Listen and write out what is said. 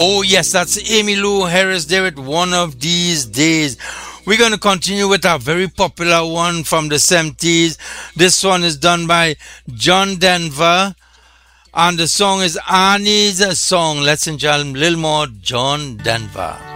Oh, yes, that's Amy Lou Harris there with One of These Days. We're going to continue with a very popular one from the 70s. This one is done by John Denver, and the song is Annie's Song. Let's enjoy a little more John Denver.